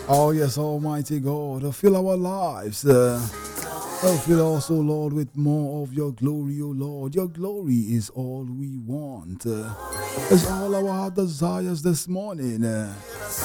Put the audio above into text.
Oh, yes, Almighty God, fill our lives. Fill also, Lord, with more of your glory, O Lord. Your glory is all we want. It's all our heart desires this morning.